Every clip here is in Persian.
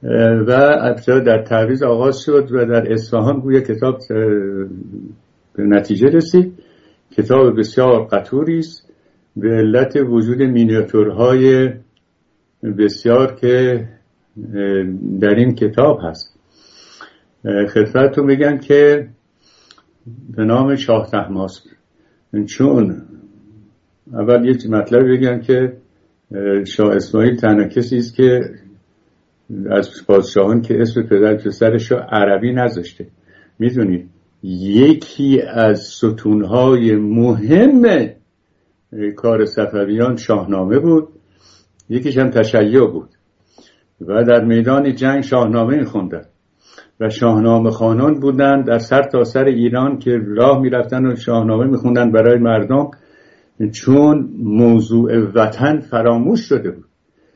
و ابتدا در تبریز آغاز شد و در اصفهان گویا کتاب به نتیجه رسید. کتاب بسیار قطوری است به علت وجود مینیاتورهای بسیار که در این کتاب هست. خدمتتون میگم که به نام شاه طهماسب، چون اول یه مطلب بگم که شاه اسماعیل تنها کسی است که از پادشاهان که اسم پدر پسرش رو عربی نذاشته. میدونید یکی از ستونهای مهم کار صفویان شاهنامه بود، یکیش هم تشیع بود و در میدان جنگ شاهنامه میخوندن و شاهنامه خوانان بودن در سر تا سر ایران که راه میرفتن و شاهنامه میخوندن برای مردم، چون موضوع وطن فراموش شده بود.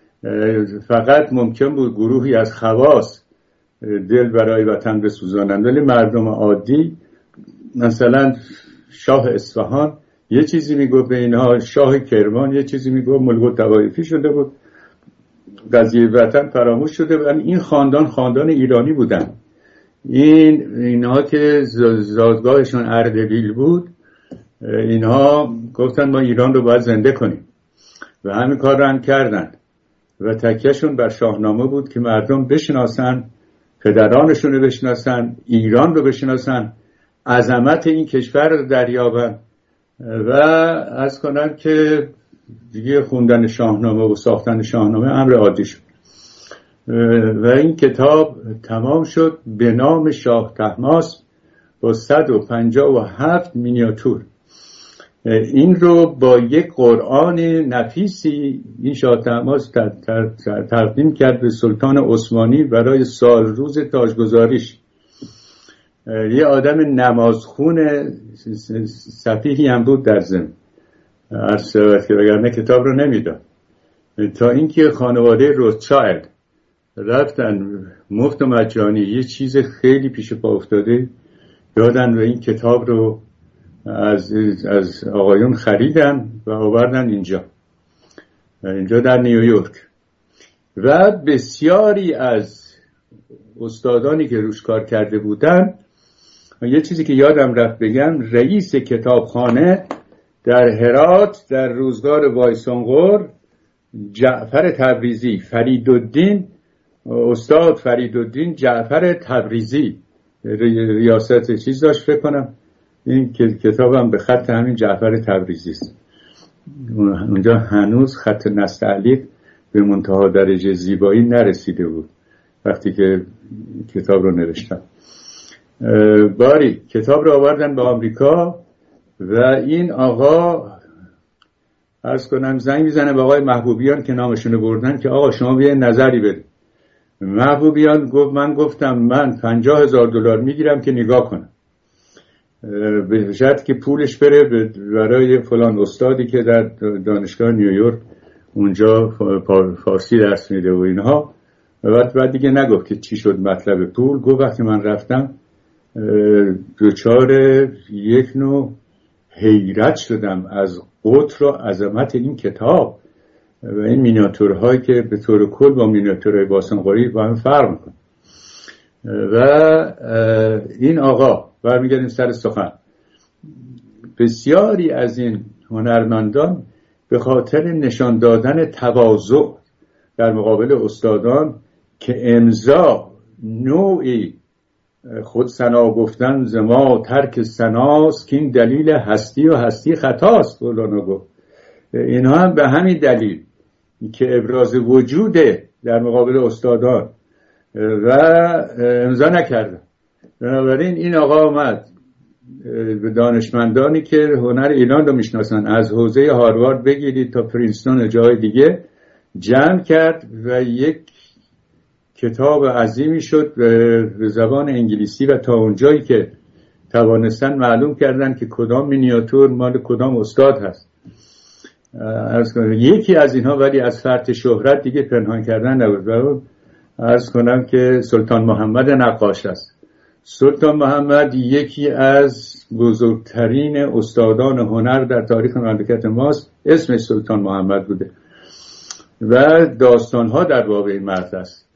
فقط ممکن بود گروهی از خواص دل برای وطن بسوزانند، ولی مردم عادی، مثلا شاه اصفهان یه چیزی میگفت به اینها، شاه کرمان یه چیزی میگفت، ملک طوایفی شده بود، قضیه وطن فراموش شده بود. این خاندان ایرانی بودن. اینها که زادگاهشون اردبیل بود، اینها گفتن ما ایران رو باید زنده کنیم و همین کار رو هم کردن و تکیهشون بر شاهنامه بود که مردم بشناسن، پدرانشون رو بشناسن، ایران رو بشناسن، عظمت این کشور رو دریابن و عرض کنم که دیگه خوندن شاهنامه و ساختن شاهنامه امر عادی شد و این کتاب تمام شد به نام شاه طهماسب با 157 مینیاتور. این رو با یک قرآن نفیسی این شاه طهماسب تقدیم کرد به سلطان عثمانی برای سال روز تاجگذاریش. یه آدم نمازخون سفیهی هم بود در ضمن، عرض شود که وگرنه کتاب رو نمیداد. تا اینکه خانواده روتشایلد رفتن مفت و مجانی یه چیز خیلی پیش پا افتاده دادن و این کتاب رو از آقایون خریدن و آوردن اینجا در نیویورک و بسیاری از استادانی که روش کار کرده بودن. یه چیزی که یادم رفت بگم، رئیس کتابخانه در هرات در روزگار وایسانقور جعفر تبریزی، استاد فریدالدین جعفر تبریزی ریاست چیز داشت فکر کنم. این کتابم به خط همین جعفر تبریزی است. اونجا هنوز خط نستعلیق به منتها درجه زیبایی نرسیده بود وقتی که کتاب رو نوشتم. باری کتاب رو آوردن به آمریکا و این آقا عرض کنم زنگ میزنه به آقای محبوبیان که نامشونه بردن که آقا شما بیاین نظری بدید. محبوبیان گفت من گفتم من $50,000 میگیرم که نگاه کنم، به شرط که پولش بره برای فلان استادی که در دانشگاه نیویورک اونجا فارسی درس میده و اینها. و بعد دیگه نگفت که چی شد مطلب پول. گفت وقتی من رفتم دچار یک نوع حیرت شدم از قطر و عظمت این کتاب و این مینیاتورهایی که به طور کل با مینیاتورهای وایسانقوری با هم فرق میکنه. و این آقا برمیگردیم سر سخن، بسیاری از این هنرمندان به خاطر نشان دادن تواضع در مقابل استادان که امضا نوعی خود ثنا گفتن زما ترک ثناست که این دلیل هستی و هستی خطاست. مولانا گفت اینها هم به همین دلیل که ابراز وجوده در مقابل استادان و امضا نکردن. بنابراین این آقا اومد به دانشمندانی که هنر ایران رو میشناسن از حوزه هاروارد بگیرید تا پرینستون و جای دیگه جمع کرد و یک کتاب عظیمی شد به زبان انگلیسی و تا اونجایی که توانستن معلوم کردن که کدام مینیاتور مال کدام استاد هست. یکی از اینها ولی از فرط شهرت دیگه پنهان کردن نبود. عرض کنم که سلطان محمد نقاش است. سلطان محمد یکی از بزرگترین استادان هنر در تاریخ مملکت ماست. اسمش سلطان محمد بوده و داستانها در باب این مرد است.